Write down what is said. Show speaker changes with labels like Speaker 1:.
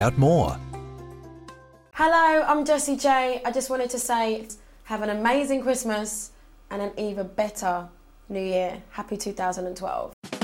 Speaker 1: out more.
Speaker 2: Hello, I'm Jessie J. I just wanted to say have an amazing Christmas and an even better New Year. Happy 2012.